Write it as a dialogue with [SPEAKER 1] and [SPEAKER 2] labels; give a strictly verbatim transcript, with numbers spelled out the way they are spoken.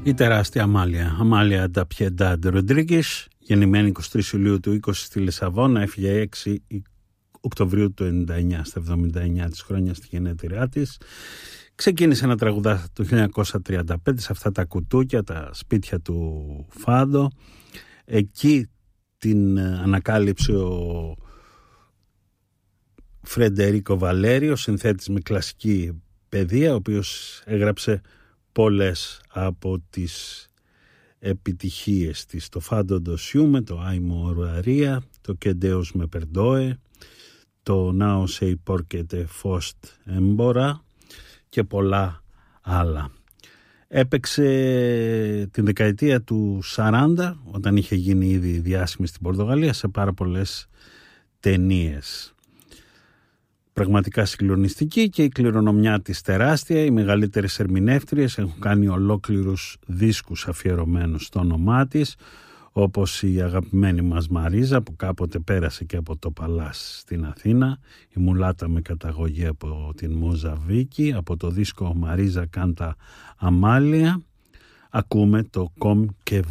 [SPEAKER 1] Η τεράστια Αμάλια, Αμάλια Νταπιεντάντ Ροντρίγκες, γεννημένη είκοσι τρεις Ιουλίου του είκοσι στη Λισαβόνα, έφυγε έξι Οκτωβρίου του ενενήντα εννιά, στα εβδομήντα εννιά της χρόνια στη γενέτειρά της. Ξεκίνησε να τραγουδά το χίλια εννιακόσια τριάντα πέντε σε αυτά τα κουτούκια, τα σπίτια του Φάντο. Εκεί την ανακάλυψε ο Φρεντερίκο Βαλέριο, συνθέτης με κλασική παιδεία, ο οποίος έγραψε πολλές από τις επιτυχίες της, το Φάντο Ντοσιούμε, το Άιμο Ορουαρία, το Κεντέος με Περντόε, το Νάο Σεϊ Πόρκετε Φώστ Έμπορα και πολλά άλλα. Έπαιξε την δεκαετία του σαράντα, όταν είχε γίνει ήδη διάσημη στην Πορτογαλία, σε πάρα πολλές ταινίες. Πραγματικά συγκλονιστική και η κληρονομιά της τεράστια. Οι μεγαλύτερες ερμηνεύτριες έχουν κάνει ολόκληρους δίσκους αφιερωμένους στο όνομά της, όπως η αγαπημένη μας Μαρίζα που κάποτε πέρασε και από το Παλάς στην Αθήνα, η μουλάτα με καταγωγή από την Μοζαβίκη, από το δίσκο Μαρίζα Κάντα Αμάλια. Ακούμε το «Κομ και